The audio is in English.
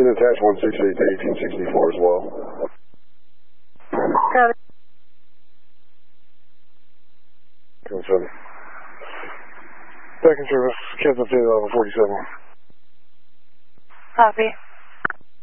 can attach 168 to 1864 as well. Copy. Consent. Back in service, Kansas City level 47. Copy.